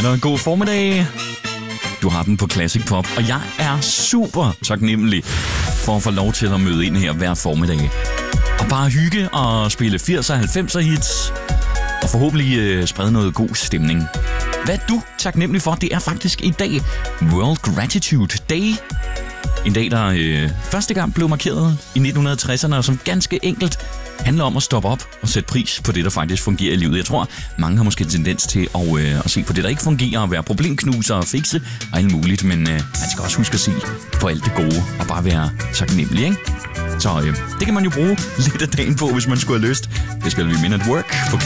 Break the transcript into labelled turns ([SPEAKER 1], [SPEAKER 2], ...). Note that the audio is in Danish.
[SPEAKER 1] venner. God formiddag. Du har den på Classic Pop, og jeg er super taknemmelig for at få lov til at møde ind her hver formiddag. Og bare hygge og spille 80'er og 90'er hits, og forhåbentlig sprede noget god stemning. Hvad er du taknemmelig for? Det er faktisk i dag World Gratitude Day. En dag, der første gang blev markeret i 1960'erne, og som ganske enkelt handler om at stoppe op og sætte pris på det, der faktisk fungerer i livet. Jeg tror, mange har måske en tendens til at se på det, der ikke fungerer, og være problemknuser og fikse og alt muligt. Men man skal også huske at se på alt det gode og bare være taknemmelig, ikke? Så det kan man jo bruge lidt af dagen på, hvis man skulle have lyst. Det spiller vi Men at Work på